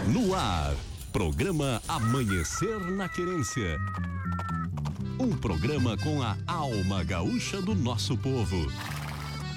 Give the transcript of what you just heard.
No ar, programa Amanhecer na Querência. Um programa com a alma gaúcha do nosso povo.